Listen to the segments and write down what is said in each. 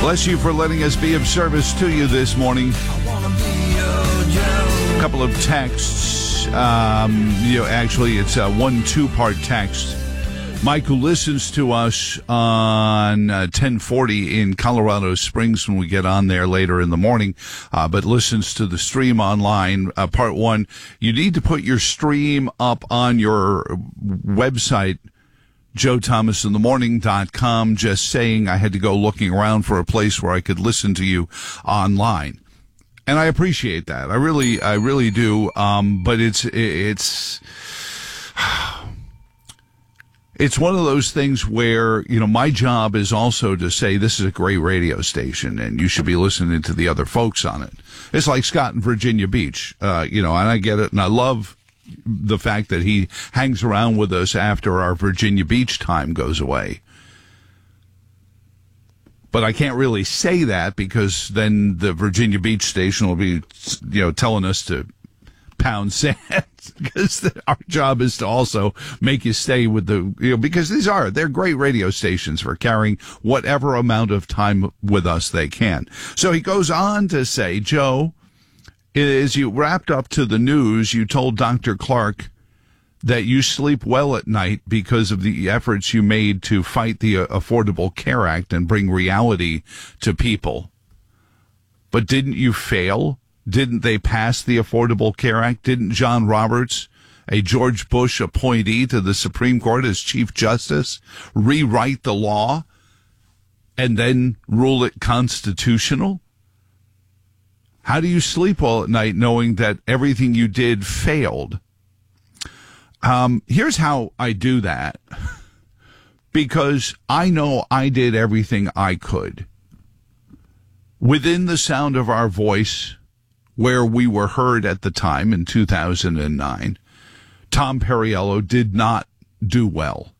Bless you for letting us be of service to you this morning. A couple of texts. Actually, it's a 1-2-part text. Mike, who listens to us on 1040 in Colorado Springs when we get on there later in the morning, but listens to the stream online. Part one, you need to put your stream up on your website, JoeThomasInTheMorning.com. Just saying, I had to go looking around for a place where I could listen to you online. And I appreciate that. I really do. But it's one of those things where, my job is also to say this is a great radio station and you should be listening to the other folks on it. It's like Scott in Virginia Beach, and I get it. And I love the fact that he hangs around with us after our Virginia Beach time goes away. But I can't really say that because then the Virginia Beach station will be, telling us to pound sand, because our job is to also make you stay with because they're great radio stations for carrying whatever amount of time with us they can. So he goes on to say, Joe, as you wrapped up to the news, you told Dr. Clark that you sleep well at night because of the efforts you made to fight the Affordable Care Act and bring reality to people. But didn't you fail? Didn't they pass the Affordable Care Act? Didn't John Roberts, a George Bush appointee to the Supreme Court as Chief Justice, rewrite the law and then rule it constitutional? How do you sleep well at night knowing that everything you did failed? Here's how I do that. Because I know I did everything I could. Within the sound of our voice, where we were heard at the time in 2009, Tom Perriello did not do well.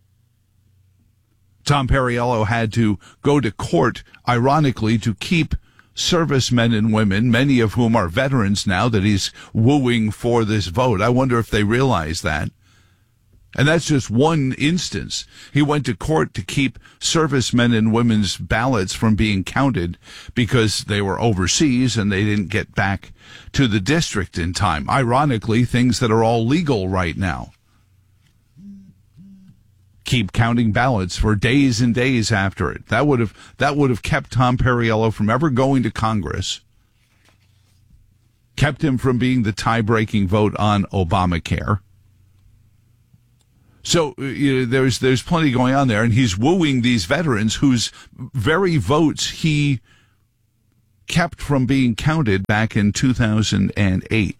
Tom Perriello had to go to court, ironically, to keep servicemen and women, many of whom are veterans now, that he's wooing for this vote. I wonder if they realize that. And that's just one instance. He went to court to keep servicemen and women's ballots from being counted because they were overseas and they didn't get back to the district in time. Ironically, things that are all legal right now. Keep counting ballots for days and days after it. That would have kept Tom Perriello from ever going to Congress. Kept him from being the tie-breaking vote on Obamacare. So there's plenty going on there, and he's wooing these veterans whose very votes he kept from being counted back in 2008.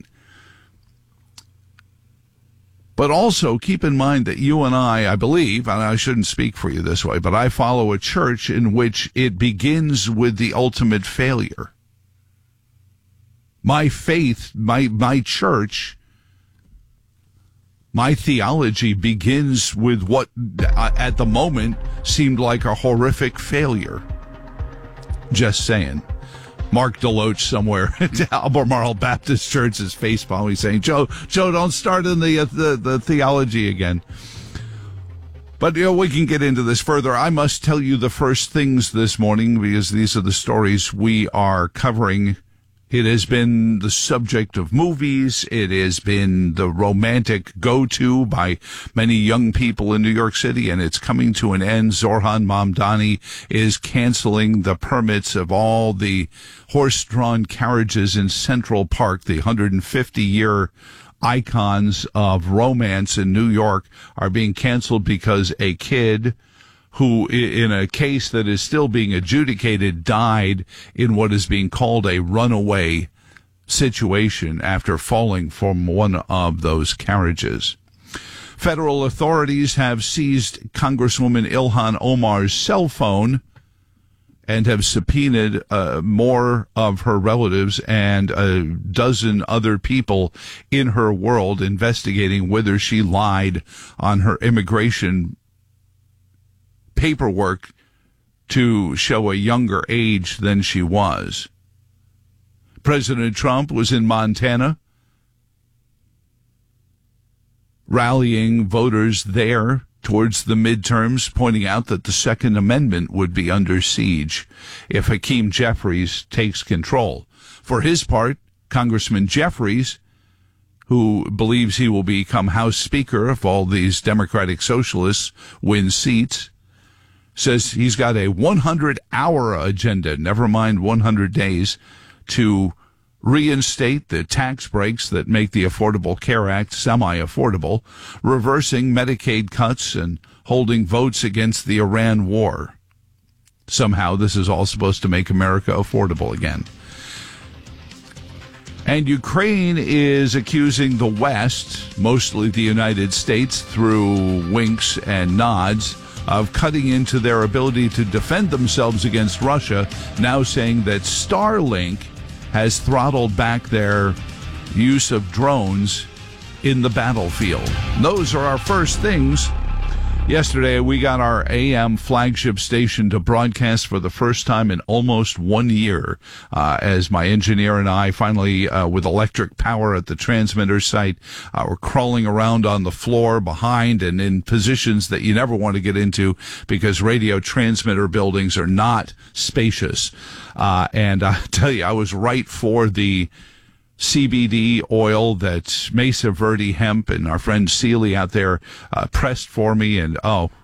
But also keep in mind that you and I believe, and I shouldn't speak for you this way, but I follow a church in which it begins with the ultimate failure. My faith, my church, my theology begins with what at the moment seemed like a horrific failure. Just saying. Mark Deloach somewhere at Albemarle Baptist Church is facepalming saying, Joe, don't start in the theology again. But we can get into this further. I must tell you the first things this morning because these are the stories we are covering. It has been the subject of movies. It has been the romantic go-to by many young people in New York City, and it's coming to an end. Zohran Mamdani is canceling the permits of all the horse-drawn carriages in Central Park. The 150-year icons of romance in New York are being canceled because a kid who, in a case that is still being adjudicated, died in what is being called a runaway situation after falling from one of those carriages. Federal authorities have seized Congresswoman Ilhan Omar's cell phone and have subpoenaed more of her relatives and a dozen other people in her world, investigating whether she lied on her immigration paperwork to show a younger age than she was. President Trump was in Montana rallying voters there towards the midterms, pointing out that the Second Amendment would be under siege if Hakeem Jeffries takes control. For his part, Congressman Jeffries, who believes he will become House Speaker if all these Democratic socialists win seats, says he's got a 100-hour agenda, never mind 100 days, to reinstate the tax breaks that make the Affordable Care Act semi-affordable, reversing Medicaid cuts, and holding votes against the Iran war. Somehow this is all supposed to make America affordable again. And Ukraine is accusing the West, mostly the United States, through winks and nods, of cutting into their ability to defend themselves against Russia, now saying that Starlink has throttled back their use of drones in the battlefield. Those are our first things. Yesterday, we got our AM flagship station to broadcast for the first time in almost 1 year, as my engineer and I finally, with electric power at the transmitter site, were crawling around on the floor behind and in positions that you never want to get into because radio transmitter buildings are not spacious. And I tell you, I was right for the CBD oil that Mesa Verde Hemp and our friend Sealy out there pressed for me. And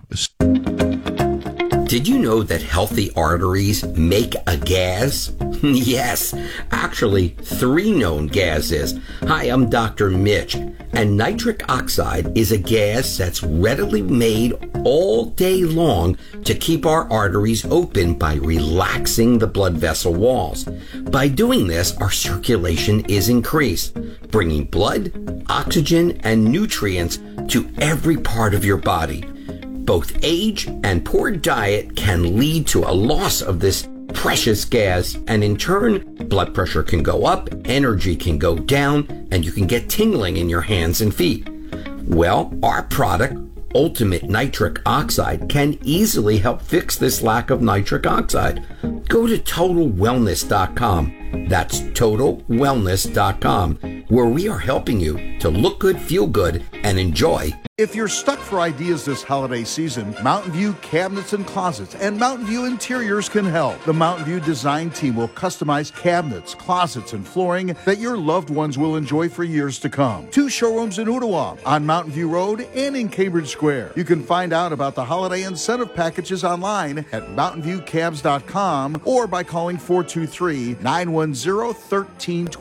Did you know that healthy arteries make a gas? Yes, actually 3 known gases. Hi, I'm Dr. Mitch, and nitric oxide is a gas that's readily made all day long to keep our arteries open by relaxing the blood vessel walls. By doing this, our circulation is increased, bringing blood, oxygen, and nutrients to every part of your body. Both age and poor diet can lead to a loss of this precious gas, and in turn, blood pressure can go up, energy can go down, and you can get tingling in your hands and feet. Well, our product, Ultimate Nitric Oxide, can easily help fix this lack of nitric oxide. Go to TotalWellness.com. That's TotalWellness.com, where we are helping you to look good, feel good, and enjoy. If you're stuck for ideas this holiday season, Mountain View Cabinets and Closets and Mountain View Interiors can help. The Mountain View design team will customize cabinets, closets, and flooring that your loved ones will enjoy for years to come. 2 showrooms in Ottawa, on Mountain View Road, and in Cambridge Square. You can find out about the holiday incentive packages online at mountainviewcabs.com or by calling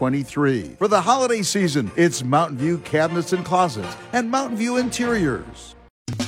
423-910-1323. For the holiday season, it's Mountain View Cabinets and Closets and Mountain View Interiors.